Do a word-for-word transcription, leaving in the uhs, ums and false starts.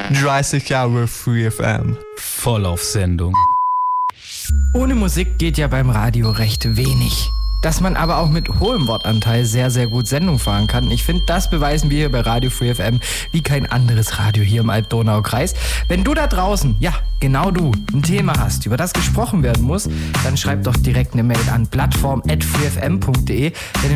dreißig Jahre Free F M. Voll auf Sendung. Ohne Musik geht ja beim Radio recht wenig. Dass man aber auch mit hohem Wortanteil sehr, sehr gut Sendung fahren kann. Ich finde, das beweisen wir hier bei Radio Free F M wie kein anderes Radio hier im Alb-Donau-Kreis. Wenn du da draußen, ja, genau du, ein Thema hast, über das gesprochen werden muss, dann schreib doch direkt eine Mail an plattform at freefm punkt de. Denn